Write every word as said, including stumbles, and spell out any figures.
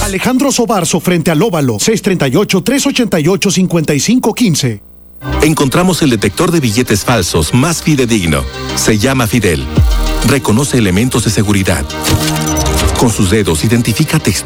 Alejandro Sobarzo frente al Óvalo, seis tres ocho, tres ocho ocho, cinco cinco uno cinco. Encontramos el detector de billetes falsos más fidedigno. Se llama Fidel. Reconoce elementos de seguridad. Con sus dedos identifica texturas